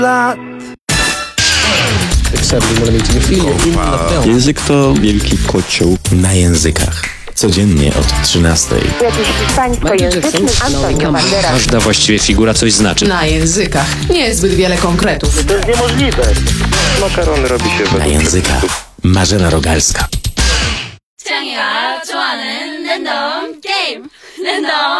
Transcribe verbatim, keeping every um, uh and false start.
lat. Język to wielki kocioł na językach. Codziennie od trzynastej. Jakiś hiszpańskojęzyczny Antonio Banderas. Każda właściwie figura coś znaczy. Na językach. Niezbyt wiele konkretów. To jest niemożliwe. Makaron robi się Na językach. Marzena Rogalska. 창이가 좋아하는 랜덤 게임 랜덤